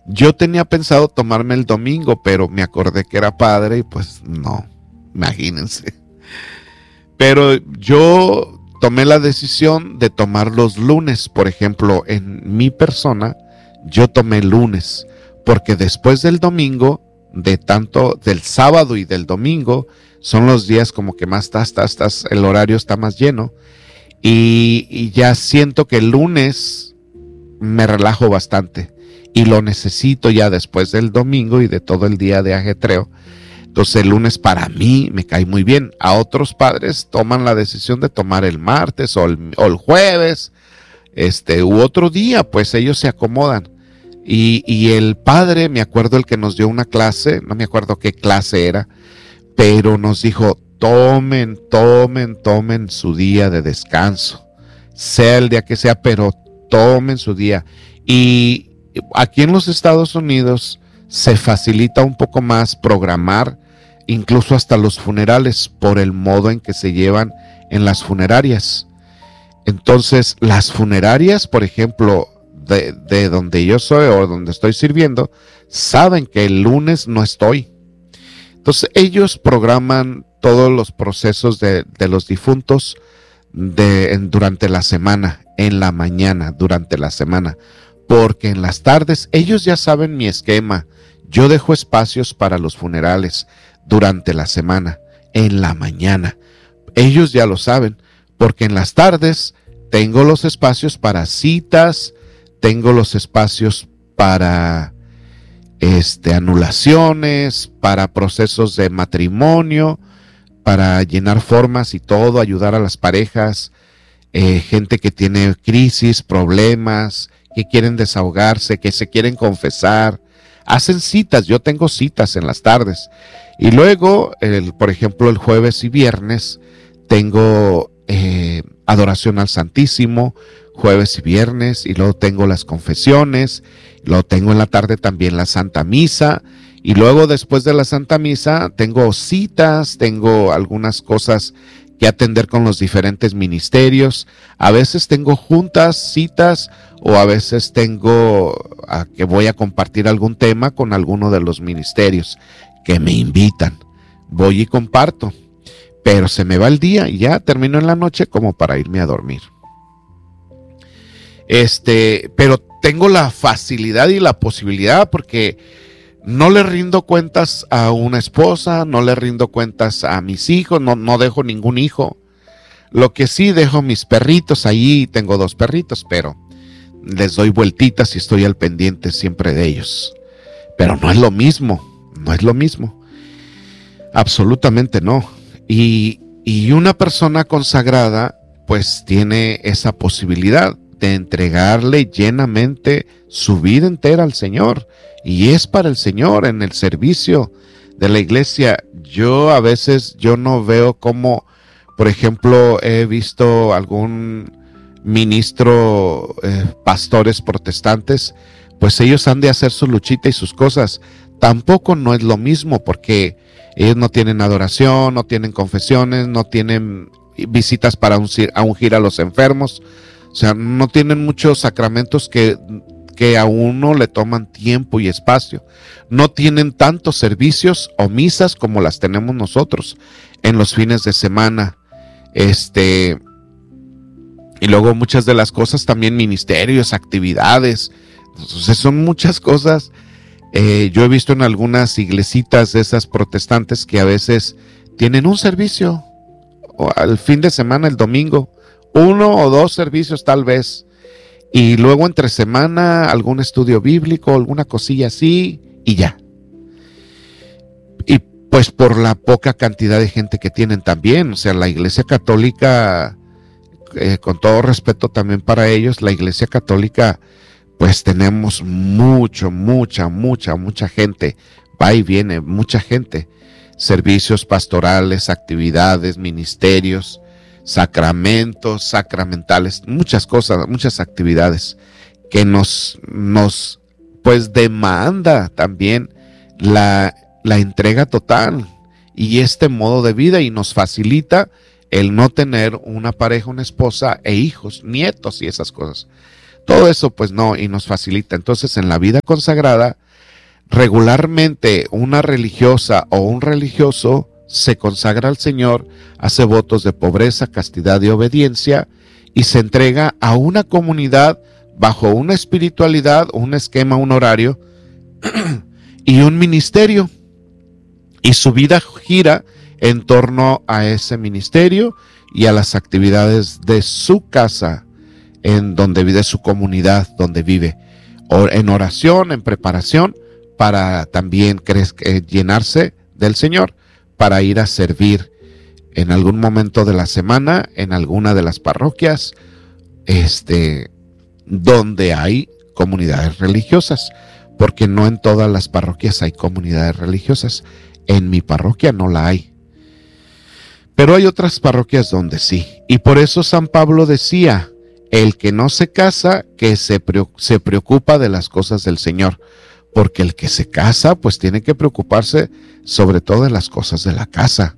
Yo tenía pensado tomarme el domingo, pero me acordé que era padre y pues no, imagínense. Pero yo tomé la decisión de tomar los lunes. Por ejemplo, en mi persona, yo tomé lunes, porque después del domingo, del sábado y del domingo, son los días como que más el horario está más lleno. Y ya siento que el lunes me relajo bastante. Y lo necesito ya después del domingo y de todo el día de ajetreo. Entonces el lunes para mí me cae muy bien. A otros padres toman la decisión de tomar el martes o el jueves, u otro día, pues ellos se acomodan. Y el padre, me acuerdo el que nos dio una clase, no me acuerdo qué clase era, pero nos dijo, tomen su día de descanso, sea el día que sea, pero tomen su día. Y aquí en los Estados Unidos se facilita un poco más programar incluso hasta los funerales por el modo en que se llevan en las funerarias. Entonces, las funerarias, por ejemplo, de donde yo soy o donde estoy sirviendo, saben que el lunes no estoy. Entonces, ellos programan todos los procesos de los difuntos durante la semana, en la mañana, durante la semana, porque en las tardes ellos ya saben mi esquema. Yo dejo espacios para los funerales durante la semana, en la mañana. Ellos ya lo saben, porque en las tardes tengo los espacios para citas, tengo los espacios para anulaciones, para procesos de matrimonio, para llenar formas y todo, ayudar a las parejas, gente que tiene crisis, problemas, que quieren desahogarse, que se quieren confesar. Hacen citas, yo tengo citas en las tardes. Y luego, por ejemplo, el jueves y viernes tengo adoración al Santísimo, jueves y viernes, y luego tengo las confesiones, y luego tengo en la tarde también la Santa Misa, y luego después de la Santa Misa tengo citas, tengo algunas cosas que atender con los diferentes ministerios. A veces tengo juntas, citas, o a veces tengo que voy a compartir algún tema con alguno de los ministerios que me invitan. Voy y comparto, pero se me va el día y ya termino en la noche como para irme a dormir. Pero tengo la facilidad y la posibilidad porque no le rindo cuentas a una esposa, no le rindo cuentas a mis hijos, no dejo ningún hijo. Lo que sí dejo mis perritos ahí, tengo 2 perritos, pero les doy vueltitas y estoy al pendiente siempre de ellos. Pero no es lo mismo, absolutamente no. Y una persona consagrada pues tiene esa posibilidad de entregarle llenamente su vida entera al Señor, y es para el Señor en el servicio de la iglesia. Yo a veces no veo cómo, por ejemplo, he visto algún ministro, pastores protestantes, pues ellos han de hacer su luchita y sus cosas. Tampoco no es lo mismo, porque ellos no tienen adoración, no tienen confesiones, no tienen visitas para ungir a los enfermos. O sea, no tienen muchos sacramentos que a uno le toman tiempo y espacio. No tienen tantos servicios o misas como las tenemos nosotros en los fines de semana. Y luego muchas de las cosas también, ministerios, actividades. Entonces son muchas cosas. Yo he visto en algunas iglesitas de esas protestantes que a veces tienen un servicio al fin de semana, el domingo, 1 o 2 servicios tal vez, y luego entre semana algún estudio bíblico, alguna cosilla así, y ya. Y pues por la poca cantidad de gente que tienen también, o sea, la Iglesia Católica, con todo respeto también para ellos, la Iglesia Católica, pues tenemos mucha gente, va y viene, mucha gente, servicios pastorales, actividades, ministerios, sacramentos, sacramentales, muchas cosas, muchas actividades que nos pues demanda también la entrega total y este modo de vida, y nos facilita el no tener una pareja, una esposa e hijos, nietos y esas cosas. Todo eso pues no, y nos facilita. Entonces en la vida consagrada, regularmente una religiosa o un religioso se consagra al Señor, hace votos de pobreza, castidad y obediencia y se entrega a una comunidad bajo una espiritualidad, un esquema, un horario y un ministerio. Y su vida gira en torno a ese ministerio y a las actividades de su casa, en donde vive, su comunidad donde vive, o en oración, en preparación, para también llenarse del Señor, para ir a servir en algún momento de la semana, en alguna de las parroquias, donde hay comunidades religiosas, porque no en todas las parroquias hay comunidades religiosas. En mi parroquia no la hay, pero hay otras parroquias donde sí, y por eso San Pablo decía: el que no se casa, que se preocupa de las cosas del Señor, porque el que se casa, pues tiene que preocuparse sobre todo de las cosas de la casa.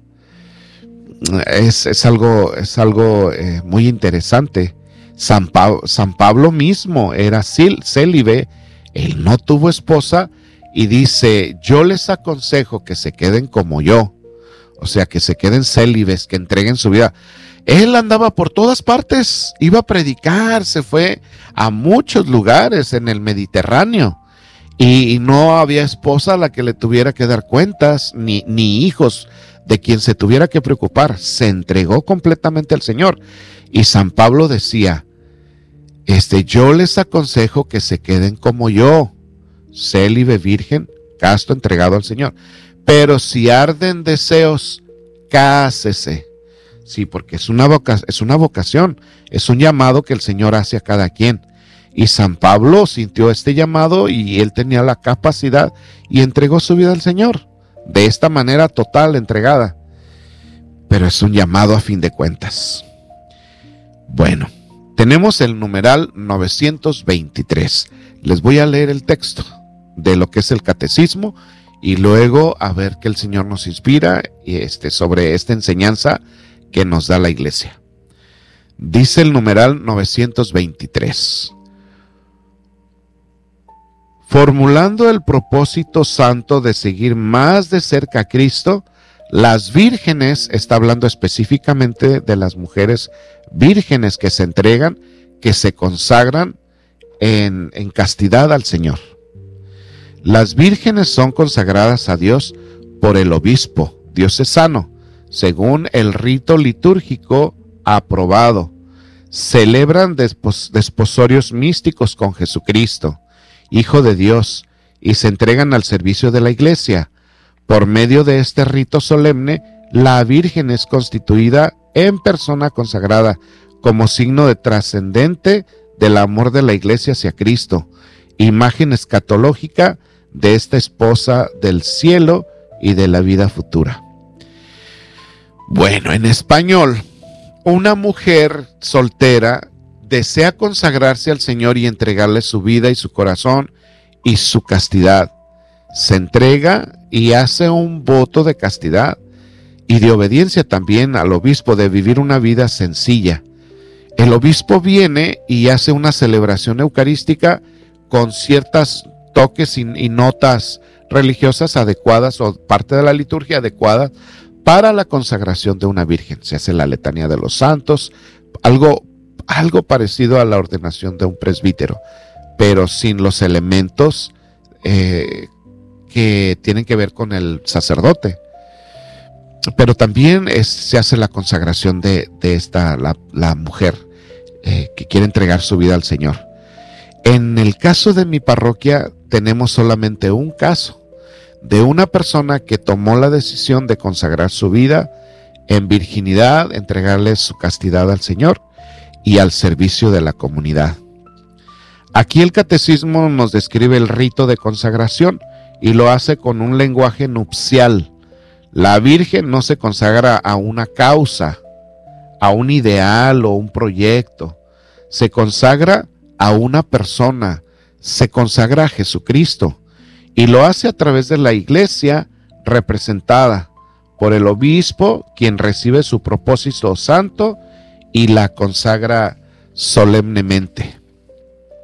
Es algo muy interesante. San Pablo mismo era célibe, él no tuvo esposa, y dice: yo les aconsejo que se queden como yo, o sea, que se queden célibes, que entreguen su vida. Él andaba por todas partes, iba a predicar, se fue a muchos lugares en el Mediterráneo y no había esposa a la que le tuviera que dar cuentas, ni hijos de quien se tuviera que preocupar. Se entregó completamente al Señor. Y San Pablo decía: yo les aconsejo que se queden como yo, célibe, virgen, casto, entregado al Señor. Pero si arden deseos, cásese. Sí, porque es una vocación, es un llamado que el Señor hace a cada quien. Y San Pablo sintió este llamado y él tenía la capacidad y entregó su vida al Señor de esta manera total, entregada. Pero es un llamado a fin de cuentas. Bueno, tenemos el numeral 923. Les voy a leer el texto de lo que es el catecismo y luego a ver qué el Señor nos inspira sobre esta enseñanza que nos da la Iglesia. Dice el numeral 923. Formulando el propósito santo de seguir más de cerca a Cristo, las vírgenes, está hablando específicamente de las mujeres vírgenes que se entregan, que se consagran en castidad al Señor. Las vírgenes son consagradas a Dios por el obispo diocesano, según el rito litúrgico aprobado. Celebran desposorios místicos con Jesucristo, Hijo de Dios, y se entregan al servicio de la Iglesia. Por medio de este rito solemne, la Virgen es constituida en persona consagrada como signo de trascendente del amor de la Iglesia hacia Cristo, imagen escatológica de esta esposa del cielo y de la vida futura. Bueno, en español, una mujer soltera desea consagrarse al Señor y entregarle su vida y su corazón y su castidad. Se entrega y hace un voto de castidad y de obediencia también al obispo, de vivir una vida sencilla. El obispo viene y hace una celebración eucarística con ciertos toques y notas religiosas adecuadas, o parte de la liturgia adecuada para la consagración de una virgen. Se hace la letanía de los santos, algo parecido a la ordenación de un presbítero, pero sin los elementos que tienen que ver con el sacerdote. Pero también se hace la consagración de la mujer que quiere entregar su vida al Señor. En el caso de mi parroquia tenemos solamente un caso de una persona que tomó la decisión de consagrar su vida en virginidad, entregarle su castidad al Señor y al servicio de la comunidad. Aquí el catecismo nos describe el rito de consagración y lo hace con un lenguaje nupcial. La Virgen no se consagra a una causa, a un ideal o un proyecto. Se consagra a una persona, se consagra a Jesucristo y lo hace a través de la Iglesia representada por el obispo, quien recibe su propósito santo y la consagra solemnemente.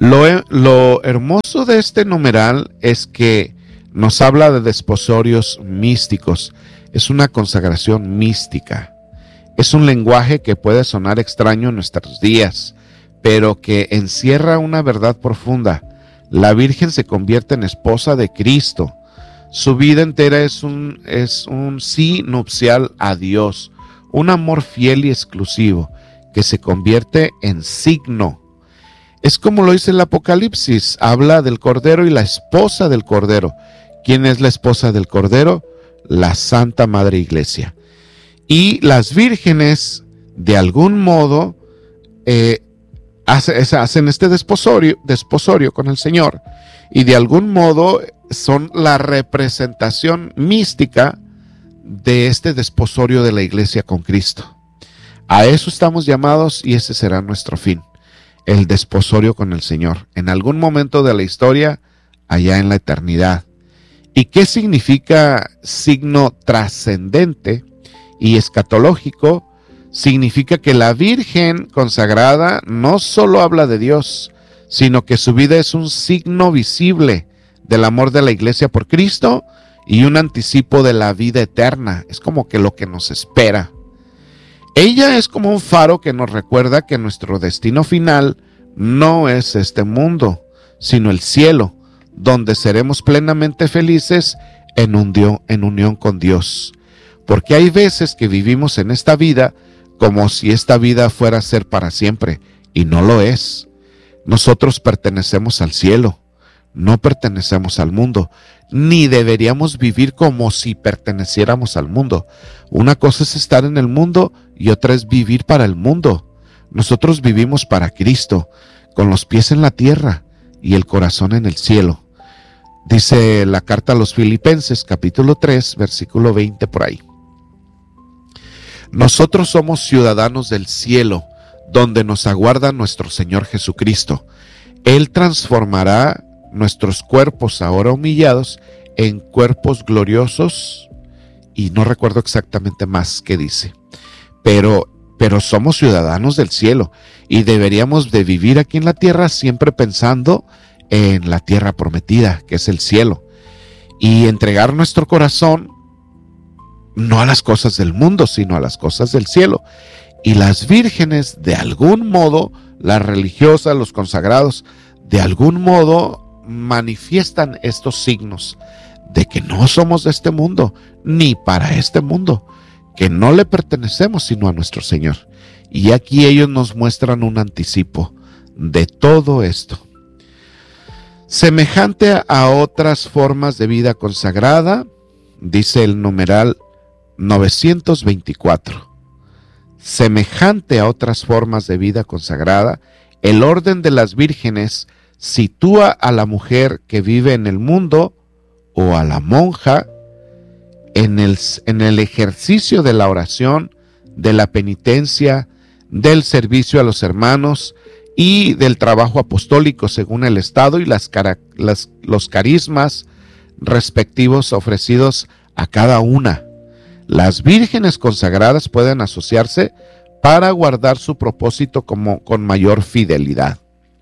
Lo hermoso de este numeral es que nos habla de desposorios místicos. Es una consagración mística. Es un lenguaje que puede sonar extraño en nuestros días, pero que encierra una verdad profunda. La Virgen se convierte en esposa de Cristo. Su vida entera es un sí nupcial a Dios, un amor fiel y exclusivo que se convierte en signo. Es como lo dice el Apocalipsis, habla del Cordero y la esposa del Cordero. ¿Quién es la esposa del Cordero? La Santa Madre Iglesia. Y las vírgenes, de algún modo, hacen este desposorio con el Señor, y de algún modo son la representación mística de este desposorio de la Iglesia con Cristo. A eso estamos llamados y ese será nuestro fin, el desposorio con el Señor, en algún momento de la historia, allá en la eternidad. ¿Y qué significa signo trascendente y escatológico? Significa que la Virgen consagrada no solo habla de Dios, sino que su vida es un signo visible del amor de la Iglesia por Cristo y un anticipo de la vida eterna. Es como que lo que nos espera. Ella es como un faro que nos recuerda que nuestro destino final no es este mundo, sino el cielo, donde seremos plenamente felices en unión con Dios. Porque hay veces que vivimos en esta vida como si esta vida fuera a ser para siempre, y no lo es. Nosotros pertenecemos al cielo, no pertenecemos al mundo, ni deberíamos vivir como si perteneciéramos al mundo. Una cosa es estar en el mundo y otra es vivir para el mundo. Nosotros vivimos para Cristo, con los pies en la tierra y el corazón en el cielo. Dice la carta a los Filipenses, capítulo 3, versículo 20 por ahí. Nosotros somos ciudadanos del cielo, donde nos aguarda nuestro Señor Jesucristo. Él transformará nuestros cuerpos ahora humillados en cuerpos gloriosos, y no recuerdo exactamente más qué dice, pero somos ciudadanos del cielo y deberíamos de vivir aquí en la tierra siempre pensando en la tierra prometida, que es el cielo, y entregar nuestro corazón no a las cosas del mundo, sino a las cosas del cielo. Y las vírgenes, de algún modo, las religiosas, los consagrados, de algún modo manifiestan estos signos de que no somos de este mundo, ni para este mundo, que no le pertenecemos sino a nuestro Señor. Y aquí ellos nos muestran un anticipo de todo esto. Semejante a otras formas de vida consagrada, dice el numeral 924. Semejante a otras formas de vida consagrada, el orden de las vírgenes sitúa a la mujer que vive en el mundo o a la monja en el ejercicio de la oración, de la penitencia, del servicio a los hermanos y del trabajo apostólico según el estado y los carismas respectivos ofrecidos a cada una. Las vírgenes consagradas pueden asociarse para guardar su propósito con mayor fidelidad.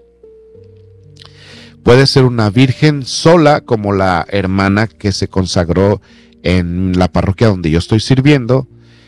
Puede ser una virgen sola, como la hermana que se consagró en la parroquia donde yo estoy sirviendo,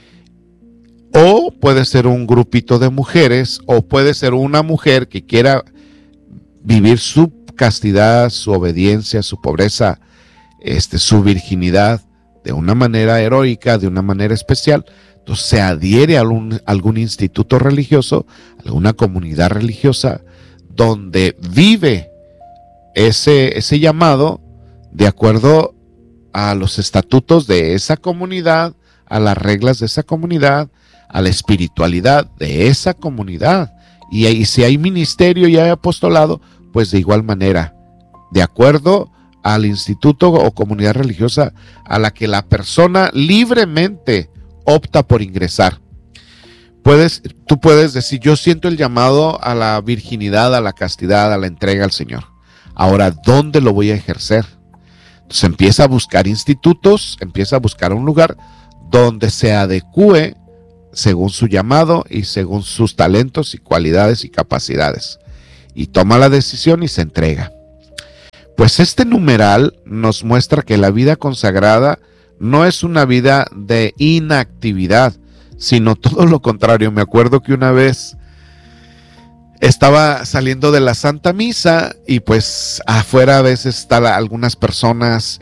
o puede ser un grupito de mujeres, o puede ser una mujer que quiera vivir su castidad, su obediencia, su pobreza, su virginidad de una manera heroica, de una manera especial. Entonces se adhiere a algún instituto religioso, alguna comunidad religiosa, donde vive ese llamado de acuerdo a los estatutos de esa comunidad, a las reglas de esa comunidad, a la espiritualidad de esa comunidad. Y si hay ministerio y hay apostolado, pues de igual manera, de acuerdo al instituto o comunidad religiosa a la que la persona libremente opta por ingresar. Tú puedes decir, yo siento el llamado a la virginidad, a la castidad, a la entrega al Señor. Ahora, ¿dónde lo voy a ejercer? Entonces empieza a buscar institutos, empieza a buscar un lugar donde se adecue según su llamado y según sus talentos y cualidades y capacidades. y toma la decisión y se entrega. Pues este numeral nos muestra que la vida consagrada no es una vida de inactividad, sino todo lo contrario. Me acuerdo que una vez estaba saliendo de la Santa Misa y pues afuera a veces están algunas personas,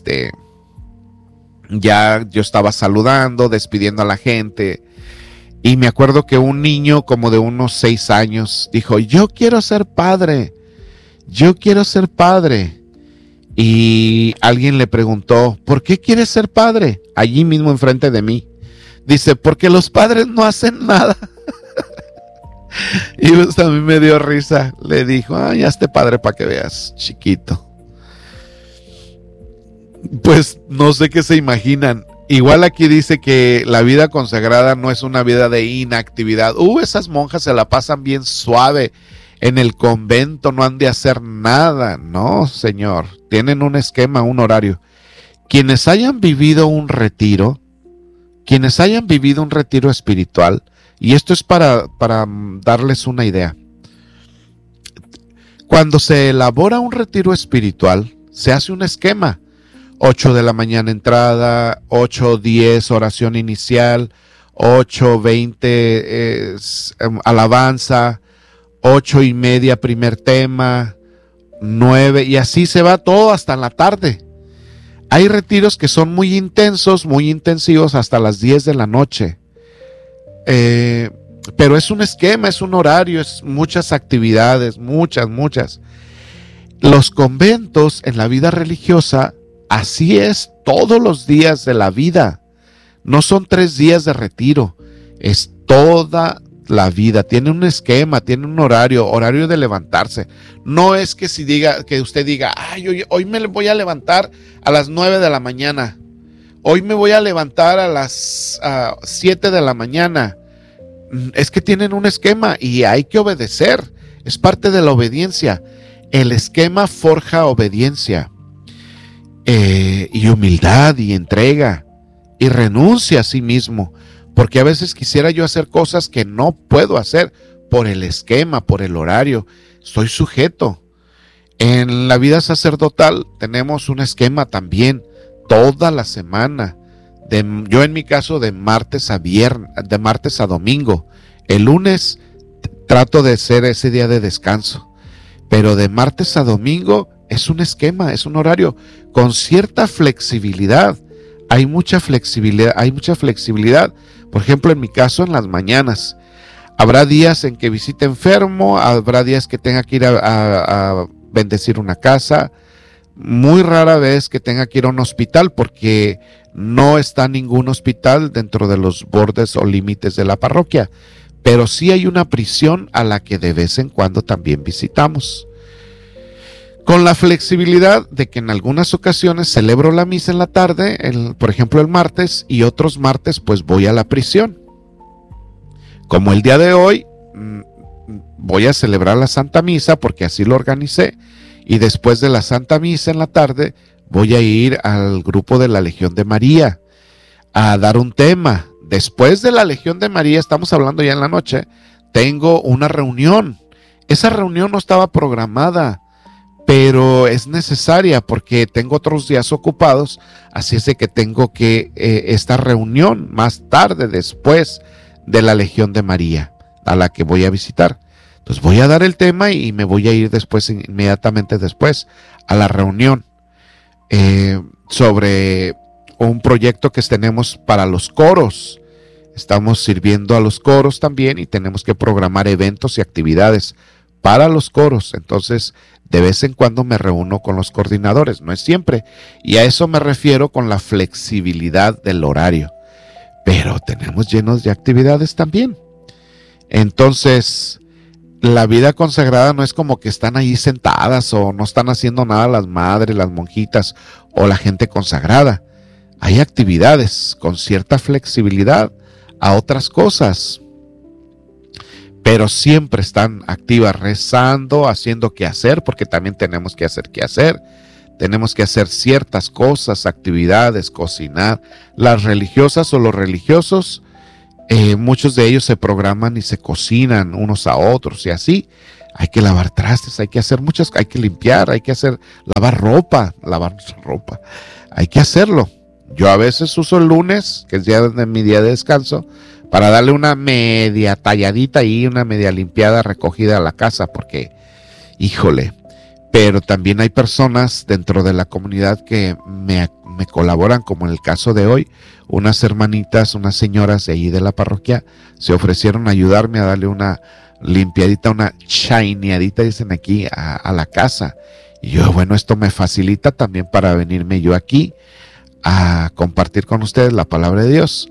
ya yo estaba saludando, despidiendo a la gente, y me acuerdo que un niño como de unos 6 años dijo: yo quiero ser padre, yo quiero ser padre. Y alguien le preguntó: ¿por qué quieres ser padre? Allí mismo enfrente de mí. Dice: porque los padres no hacen nada. Y pues a mí me dio risa. Le dijo: ay, hazte padre para que veas, chiquito. Pues no sé qué se imaginan. Igual aquí dice que la vida consagrada no es una vida de inactividad. Esas monjas se la pasan bien suave en el convento, no han de hacer nada. No, señor, tienen un esquema, un horario. Quienes hayan vivido un retiro espiritual, y esto es para darles una idea. Cuando se elabora un retiro espiritual, se hace un esquema. 8 de la mañana entrada, 8:10 oración inicial, 8:20 alabanza, 8:30 primer tema, 9, y así se va todo hasta la tarde. Hay retiros que son muy intensos, muy intensivos, hasta las 10 de la noche. Pero es un esquema, es un horario, es muchas actividades, muchas. Los conventos en la vida religiosa, así es todos los días de la vida. No son 3 días de retiro, es toda la vida. Tiene un esquema, tiene un horario de levantarse. No es que que usted diga: ay, hoy me voy a levantar a las 9 de la mañana. Hoy me voy a levantar a las 7 de la mañana. Es que tienen un esquema y hay que obedecer. Es parte de la obediencia. El esquema forja obediencia, y humildad y entrega y renuncia a sí mismo, porque a veces quisiera yo hacer cosas que no puedo hacer por el esquema, por el horario. Estoy sujeto. En la vida sacerdotal tenemos un esquema también toda la semana. Yo en mi caso de martes a domingo. El lunes trato de ser ese día de descanso, pero de martes a domingo es un esquema, es un horario con cierta flexibilidad. Hay mucha flexibilidad. Por ejemplo, en mi caso, en las mañanas. Habrá días en que visite enfermo, habrá días que tenga que ir a bendecir una casa. Muy rara vez que tenga que ir a un hospital, porque no está ningún hospital dentro de los bordes o límites de la parroquia. Pero sí hay una prisión a la que de vez en cuando también visitamos. Con la flexibilidad de que en algunas ocasiones celebro la misa en la tarde, por ejemplo el martes, y otros martes pues voy a la prisión. Como el día de hoy voy a celebrar la Santa Misa porque así lo organicé, y después de la Santa Misa en la tarde voy a ir al grupo de la Legión de María a dar un tema. Después de la Legión de María, estamos hablando ya en la noche, tengo una reunión. Esa reunión no estaba programada, pero es necesaria porque tengo otros días ocupados, así es de que tengo que esta reunión más tarde, después de la Legión de María, a la que voy a visitar. Entonces voy a dar el tema y me voy a ir después, inmediatamente después, a la reunión sobre un proyecto que tenemos para los coros. Estamos sirviendo a los coros también y tenemos que programar eventos y actividades para los coros. Entonces, de vez en cuando me reúno con los coordinadores, no es siempre, y a eso me refiero con la flexibilidad del horario. Pero tenemos llenos de actividades también. Entonces, la vida consagrada no es como que están ahí sentadas o no están haciendo nada las madres, las monjitas o la gente consagrada. Hay actividades con cierta flexibilidad a otras cosas, pero siempre están activas, rezando, haciendo qué hacer, porque también tenemos que hacer qué hacer. Tenemos que hacer ciertas cosas, actividades, cocinar. Las religiosas o los religiosos, muchos de ellos se programan y se cocinan unos a otros y así. hay que lavar trastes, hay que hacer hay que limpiar, hay que lavar nuestra ropa, hay que hacerlo. Yo a veces uso el lunes, que es mi día de descanso, para darle una media talladita y una media limpiada, recogida a la casa, porque, híjole, pero también hay personas dentro de la comunidad que me colaboran, como en el caso de hoy, unas hermanitas, unas señoras de ahí de la parroquia, se ofrecieron a ayudarme a darle una limpiadita, una shineadita, dicen aquí, a la casa. Y yo, bueno, esto me facilita también para venirme yo aquí a compartir con ustedes la palabra de Dios.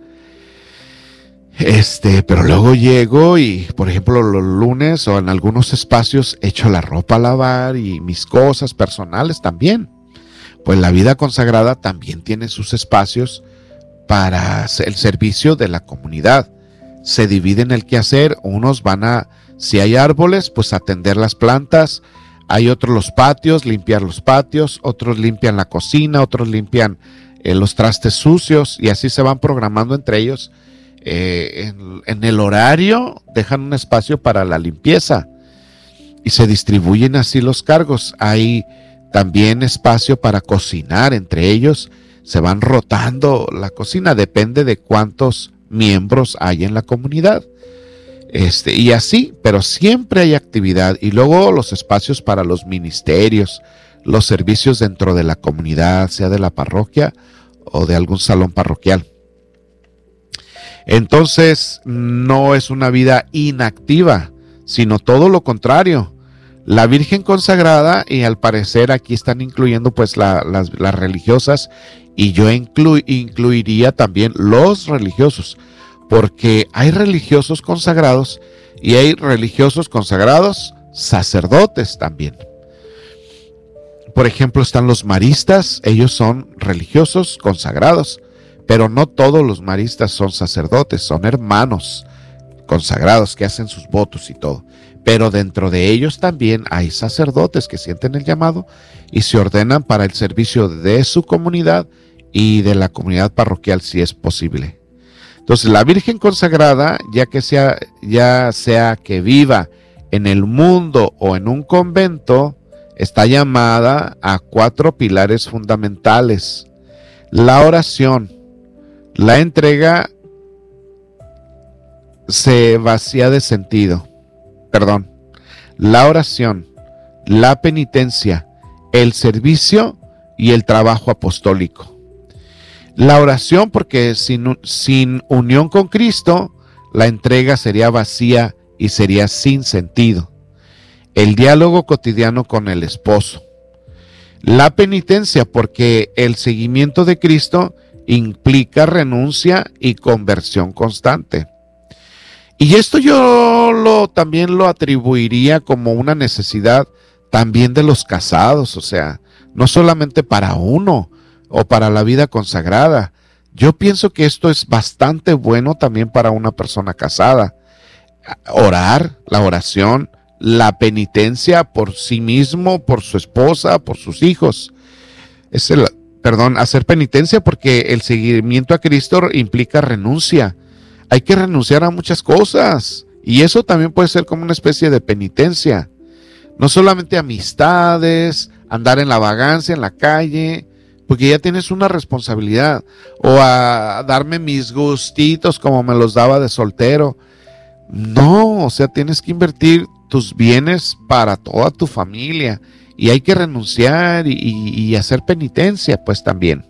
Pero luego llego y, por ejemplo, los lunes o en algunos espacios echo la ropa a lavar y mis cosas personales también. Pues la vida consagrada también tiene sus espacios para el servicio de la comunidad. Se dividen el quehacer, unos van si hay árboles, pues atender las plantas, hay otros los patios, limpiar los patios, otros limpian la cocina, otros limpian los trastes sucios, y así se van programando entre ellos. En el horario dejan un espacio para la limpieza y se distribuyen así los cargos. Hay también espacio para cocinar entre ellos, se van rotando la cocina, depende de cuántos miembros hay en la comunidad. Y así, pero siempre hay actividad. Y luego los espacios para los ministerios, los servicios dentro de la comunidad, sea de la parroquia o de algún salón parroquial. Entonces, no es una vida inactiva, sino todo lo contrario. La Virgen consagrada, y al parecer aquí están incluyendo pues las religiosas, y yo incluiría también los religiosos, porque hay religiosos consagrados y hay religiosos consagrados sacerdotes también. Por ejemplo, están los maristas, ellos son religiosos consagrados, pero no todos los maristas son sacerdotes, son hermanos consagrados que hacen sus votos y todo. Pero dentro de ellos también hay sacerdotes que sienten el llamado y se ordenan para el servicio de su comunidad y de la comunidad parroquial, si es posible. Entonces, la Virgen consagrada, ya sea que viva en el mundo o en un convento, está llamada a 4 pilares fundamentales: la oración. La entrega se vacía de sentido. La oración, la penitencia, el servicio y el trabajo apostólico. La oración, porque sin unión con Cristo, la entrega sería vacía y sería sin sentido. El diálogo cotidiano con el esposo. La penitencia, porque el seguimiento de Cristo implica renuncia y conversión constante. Y esto yo también lo atribuiría como una necesidad también de los casados, o sea, no solamente para uno o para la vida consagrada. Yo pienso que esto es bastante bueno también para una persona casada. Orar, la oración, la penitencia por sí mismo, por su esposa, por sus hijos. Hacer penitencia, porque el seguimiento a Cristo implica renuncia. Hay que renunciar a muchas cosas y eso también puede ser como una especie de penitencia. No solamente amistades, andar en la vagancia, en la calle, porque ya tienes una responsabilidad, o a darme mis gustitos como me los daba de soltero. No, o sea, tienes que invertir tus bienes para toda tu familia y hay que renunciar y hacer penitencia pues también.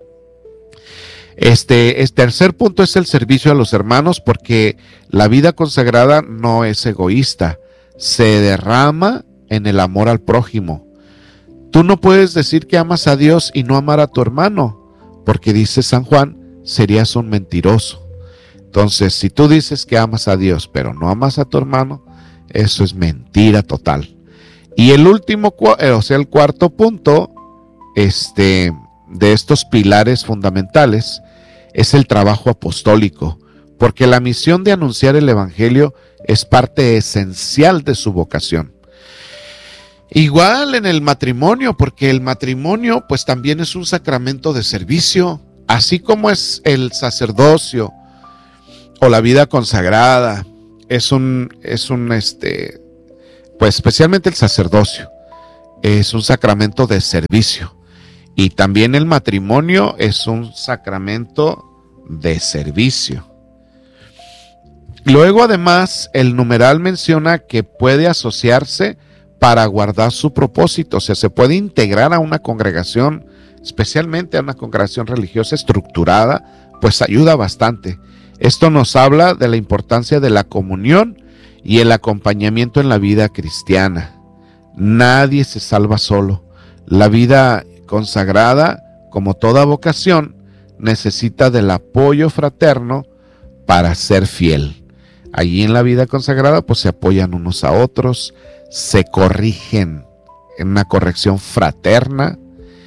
Este tercer punto es el servicio a los hermanos, porque la vida consagrada no es egoísta, se derrama en el amor al prójimo. Tú no puedes decir que amas a Dios y no amar a tu hermano, porque dice San Juan, serías un mentiroso. Entonces, si tú dices que amas a Dios pero no amas a tu hermano, eso es mentira total. Y el último, el cuarto punto, de estos pilares fundamentales, es el trabajo apostólico, porque la misión de anunciar el evangelio es parte esencial de su vocación. Igual en el matrimonio, porque el matrimonio pues también es un sacramento de servicio, así como es el sacerdocio o la vida consagrada, es un pues especialmente el sacerdocio, es un sacramento de servicio. Y también el matrimonio es un sacramento de servicio. Luego, además, el numeral menciona que puede asociarse para guardar su propósito. O sea, se puede integrar a una congregación, especialmente a una congregación religiosa estructurada, pues ayuda bastante. Esto nos habla de la importancia de la comunión y el acompañamiento en la vida cristiana. Nadie se salva solo. La vida consagrada, como toda vocación, necesita del apoyo fraterno para ser fiel. Allí en la vida consagrada, pues se apoyan unos a otros, se corrigen en una corrección fraterna,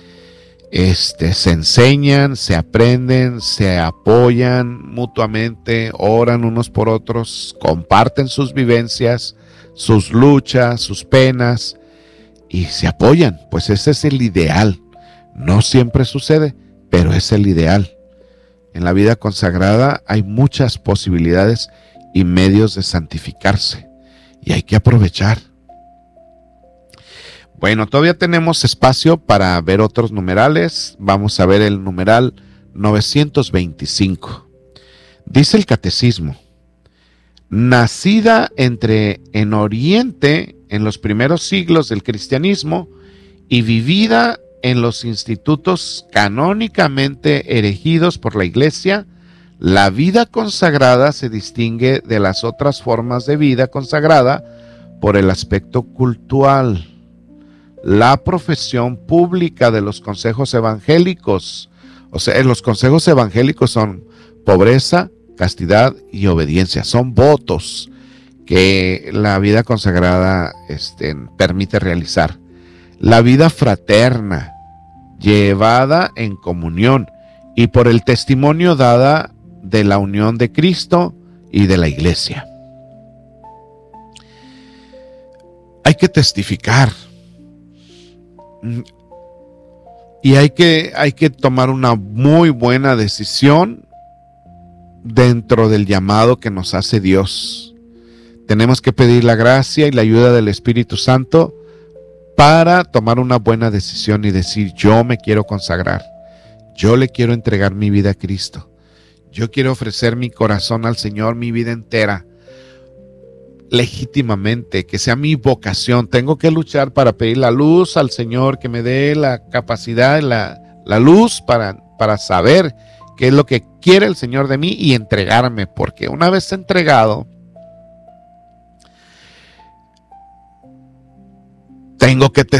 se enseñan, se aprenden, se apoyan mutuamente, oran unos por otros, comparten sus vivencias, sus luchas, sus penas y se apoyan. Pues ese es el ideal. No siempre sucede, pero es el ideal. En la vida consagrada hay muchas posibilidades y medios de santificarse y hay que aprovechar. Bueno, todavía tenemos espacio para ver otros numerales. Vamos a ver el numeral 925. Dice el catecismo: nacida en Oriente en los primeros siglos del cristianismo y vivida en los institutos canónicamente erigidos por la Iglesia, la vida consagrada se distingue de las otras formas de vida consagrada por el aspecto cultural. La profesión pública de los consejos evangélicos, o sea, los consejos evangélicos son pobreza, castidad y obediencia, son votos que la vida consagrada permite realizar. La vida fraterna, llevada en comunión y por el testimonio dada de la unión de Cristo y de la Iglesia. Hay que testificar. Y hay que tomar una muy buena decisión dentro del llamado que nos hace Dios. Tenemos que pedir la gracia y la ayuda del Espíritu Santo para tomar una buena decisión y decir: yo me quiero consagrar, yo le quiero entregar mi vida a Cristo, yo quiero ofrecer mi corazón al Señor, mi vida entera, legítimamente, que sea mi vocación. Tengo que luchar para pedir la luz al Señor, que me dé la capacidad, la luz para saber qué es lo que quiere el Señor de mí y entregarme, porque una vez entregado, tengo que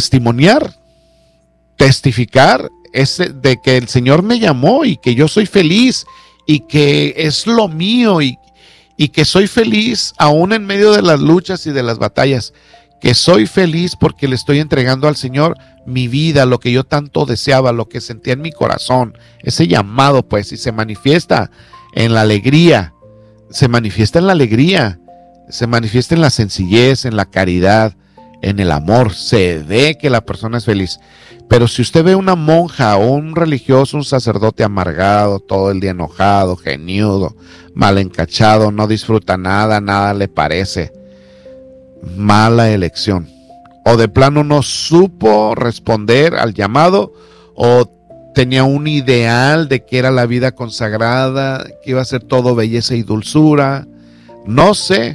testificar de que el Señor me llamó y que yo soy feliz y que es lo mío y que soy feliz aún en medio de las luchas y de las batallas, que soy feliz porque le estoy entregando al Señor mi vida, lo que yo tanto deseaba, lo que sentía en mi corazón, ese llamado, pues, y se manifiesta en la alegría, se manifiesta en la sencillez, en la caridad, en el amor. Se ve que la persona es feliz. Pero si usted ve una monja o un religioso, un sacerdote amargado, todo el día enojado, geniudo, mal encachado, no disfruta nada le parece, mala elección. O de plano no supo responder al llamado, o tenía un ideal de que era la vida consagrada, que iba a ser todo belleza y dulzura, no sé.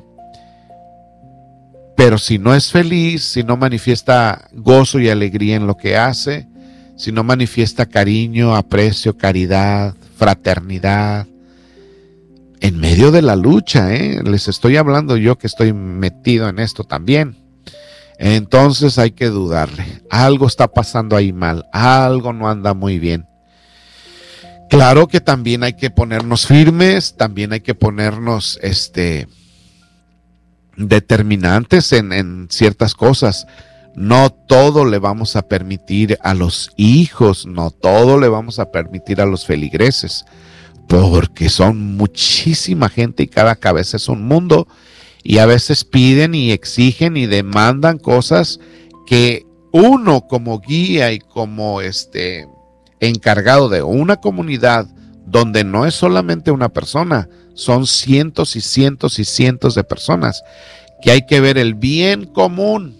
Pero si no es feliz, si no manifiesta gozo y alegría en lo que hace, si no manifiesta cariño, aprecio, caridad, fraternidad, en medio de la lucha, les estoy hablando yo que estoy metido en esto también, entonces hay que dudarle. Algo está pasando ahí mal, algo no anda muy bien. Claro que también hay que ponernos firmes, también hay que ponernos determinantes en ciertas cosas. No todo le vamos a permitir a los hijos, no todo le vamos a permitir a los feligreses, porque son muchísima gente y cada cabeza es un mundo, y a veces piden y exigen y demandan cosas que uno como guía y como encargado de una comunidad donde no es solamente una persona, son cientos y cientos y cientos de personas que hay que ver el bien común,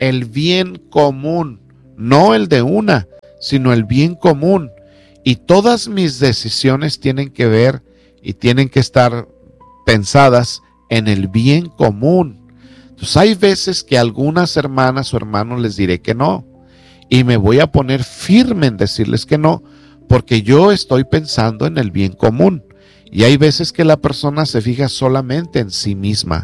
no el de una, sino el bien común. Y todas mis decisiones tienen que ver y tienen que estar pensadas en el bien común. Entonces hay veces que a algunas hermanas o hermanos les diré que no, y me voy a poner firme en decirles que no, porque yo estoy pensando en el bien común. Y hay veces que la persona se fija solamente en sí misma,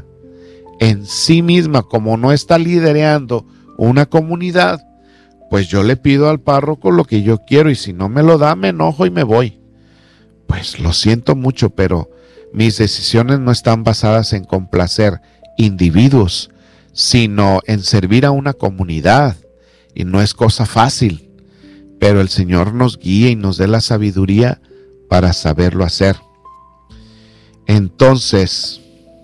como no está liderando una comunidad, pues yo le pido al párroco lo que yo quiero, y si no me lo da, me enojo y me voy. Pues lo siento mucho, pero mis decisiones no están basadas en complacer individuos, sino en servir a una comunidad, y no es cosa fácil, pero el Señor nos guía y nos dé la sabiduría para saberlo hacer. Entonces,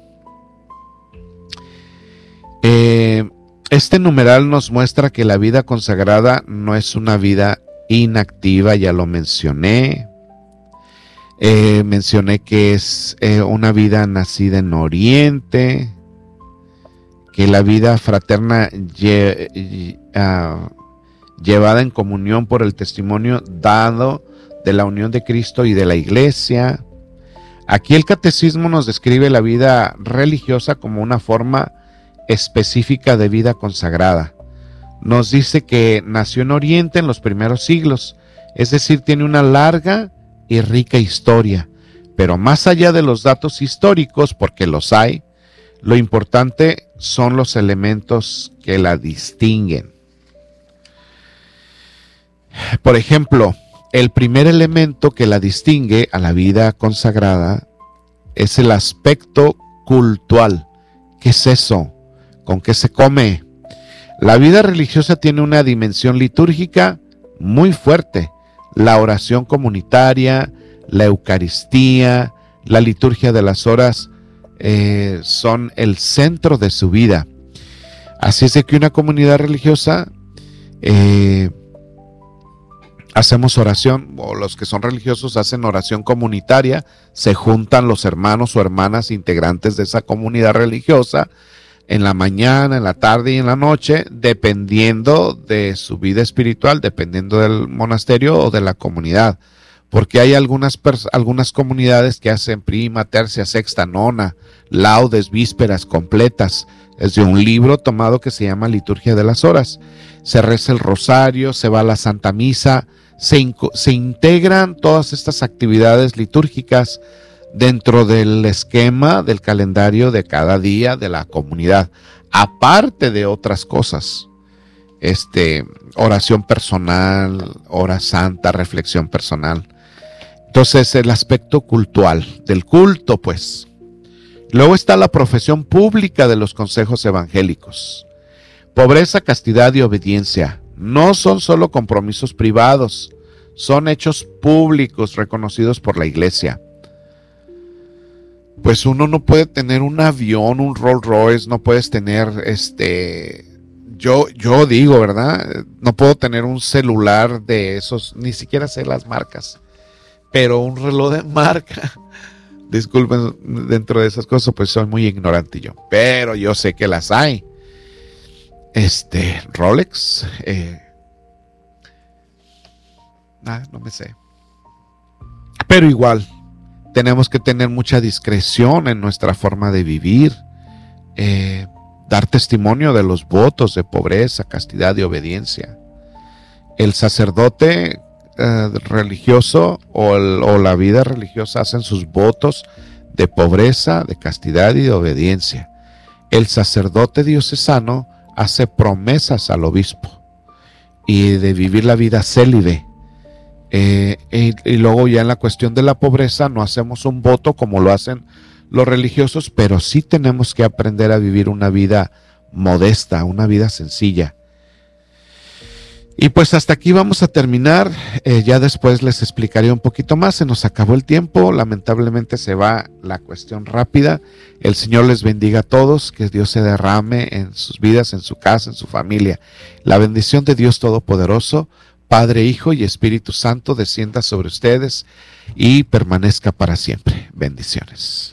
este numeral nos muestra que la vida consagrada no es una vida inactiva, ya lo mencioné. Mencioné que es una vida nacida en Oriente, que la vida fraterna llevada en comunión por el testimonio dado de la unión de Cristo y de la Iglesia. Aquí el catecismo nos describe la vida religiosa como una forma específica de vida consagrada. Nos dice que nació en Oriente en los primeros siglos, es decir, tiene una larga y rica historia, pero más allá de los datos históricos, porque los hay, lo importante son los elementos que la distinguen. Por ejemplo, el primer elemento que la distingue a la vida consagrada es el aspecto cultual. ¿Qué es eso? ¿Con qué se come? La vida religiosa tiene una dimensión litúrgica muy fuerte. La oración comunitaria, la Eucaristía, la liturgia de las horas son el centro de su vida. Así es de que una comunidad religiosa hacemos oración, o los que son religiosos hacen oración comunitaria, se juntan los hermanos o hermanas integrantes de esa comunidad religiosa en la mañana, en la tarde y en la noche, dependiendo de su vida espiritual, dependiendo del monasterio o de la comunidad, porque hay algunas comunidades que hacen prima, tercia, sexta, nona, laudes, vísperas completas. Es de un libro tomado que se llama Liturgia de las Horas. Se reza el rosario, se va a la Santa Misa, se integran todas estas actividades litúrgicas dentro del esquema del calendario de cada día de la comunidad, aparte de otras cosas, oración personal, hora santa, reflexión personal. Entonces, el aspecto cultural, del culto, pues. Luego está la profesión pública de los consejos evangélicos. Pobreza, castidad y obediencia no son solo compromisos privados, son hechos públicos reconocidos por la Iglesia. Pues uno no puede tener un avión, un Rolls Royce, no puedes tener yo digo, ¿verdad? No puedo tener un celular de esos, ni siquiera sé las marcas, pero un reloj de marca. Disculpen, dentro de esas cosas pues soy muy ignorante yo, pero yo sé que las hay. Rolex, no me sé. Pero igual, tenemos que tener mucha discreción en nuestra forma de vivir, dar testimonio de los votos de pobreza, castidad y obediencia. El sacerdote religioso o la vida religiosa hacen sus votos de pobreza, de castidad y de obediencia. El sacerdote diocesano hace promesas al obispo y de vivir la vida célibe. Y luego ya en la cuestión de la pobreza no hacemos un voto como lo hacen los religiosos, pero sí tenemos que aprender a vivir una vida modesta, una vida sencilla. Y pues hasta aquí vamos a terminar, ya después les explicaré un poquito más. Se nos acabó el tiempo, lamentablemente se va la cuestión rápida. El Señor les bendiga a todos, que Dios se derrame en sus vidas, en su casa, en su familia. La bendición de Dios Todopoderoso, Padre, Hijo y Espíritu Santo descienda sobre ustedes y permanezca para siempre. Bendiciones.